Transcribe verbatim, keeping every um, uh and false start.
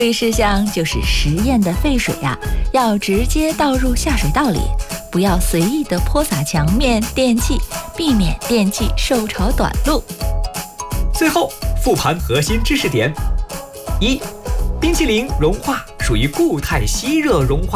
注意事项就是实验的废水呀、啊，要直接倒入下水道里，不要随意的泼洒墙面、电器，避免电器受潮短路。 最后复盘核心知识点：一、冰淇淋融化属于固态吸热融化